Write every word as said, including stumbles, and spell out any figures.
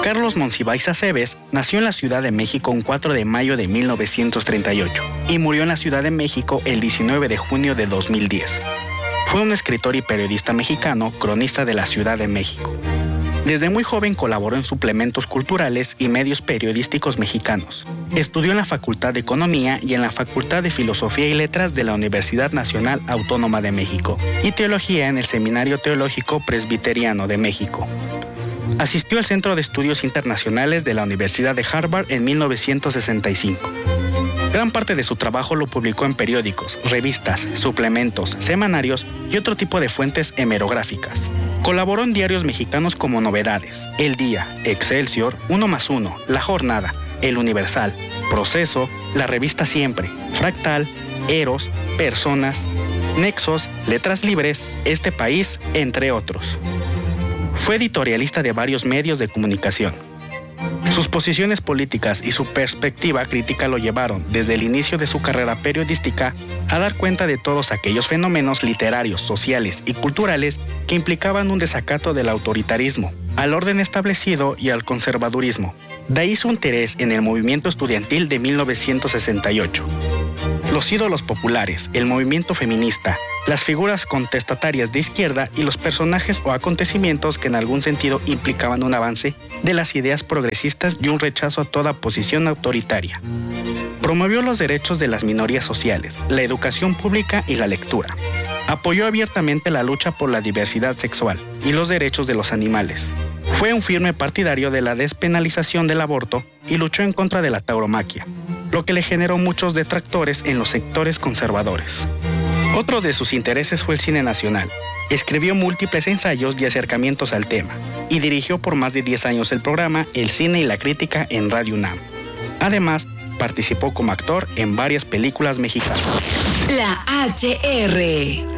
Carlos Monsiváis Aceves nació en la Ciudad de México un cuatro de mayo de mil novecientos treinta y ocho y murió en la Ciudad de México el diecinueve de junio de dos mil diez. Fue un escritor y periodista mexicano, cronista de la Ciudad de México. Desde muy joven colaboró en suplementos culturales y medios periodísticos mexicanos. Estudió en la Facultad de Economía y en la Facultad de Filosofía y Letras de la Universidad Nacional Autónoma de México y Teología en el Seminario Teológico Presbiteriano de México. Asistió al Centro de Estudios Internacionales de la Universidad de Harvard en mil novecientos sesenta y cinco. Gran parte de su trabajo lo publicó en periódicos, revistas, suplementos, semanarios y otro tipo de fuentes hemerográficas. Colaboró en diarios mexicanos como Novedades, El Día, Excelsior, Uno más Uno, La Jornada, El Universal, Proceso, la revista Siempre, Fractal, Eros, Personas, Nexos, Letras Libres, Este País, entre otros. Fue editorialista de varios medios de comunicación. Sus posiciones políticas y su perspectiva crítica lo llevaron, desde el inicio de su carrera periodística, a dar cuenta de todos aquellos fenómenos literarios, sociales y culturales que implicaban un desacato del autoritarismo, al orden establecido y al conservadurismo. De ahí su interés en el movimiento estudiantil de mil novecientos sesenta y ocho. Los ídolos populares, el movimiento feminista, las figuras contestatarias de izquierda y los personajes o acontecimientos que en algún sentido implicaban un avance de las ideas progresistas y un rechazo a toda posición autoritaria. Promovió los derechos de las minorías sociales, la educación pública y la lectura. Apoyó abiertamente la lucha por la diversidad sexual y los derechos de los animales. Fue un firme partidario de la despenalización del aborto y luchó en contra de la tauromaquia, lo que le generó muchos detractores en los sectores conservadores. Otro de sus intereses fue el cine nacional. Escribió múltiples ensayos y acercamientos al tema, y dirigió por más de diez años el programa El Cine y la Crítica en Radio UNAM. Además, participó como actor en varias películas mexicanas. La H R